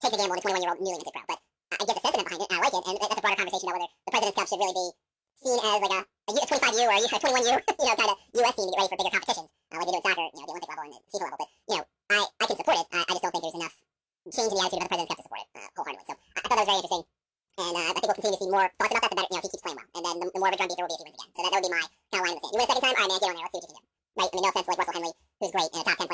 take the gamble on a 21-year-old newly minted pro. But I get the sentiment behind it, and I like it, and that's a broader conversation about whether the President's Cup should really be seen as like a 25U or a 21U, kind of U.S. team to get ready for bigger competitions, like they do in soccer, the Olympic level and the FIFA level. But, I can support it. I just don't think there's enough change in the attitude of the President's Cup to support it wholeheartedly. So I thought that was very interesting. And I think we'll continue to see more thoughts about that, the better, if he keeps playing well. And then the more of a drumbeat there will be if he wins again. So that would be my kind of line of the sand. You win a second time? All right, man, get on there. Let's see what you can do. Right? I mean, no offense to like Russell Henley, who's great, and a top 10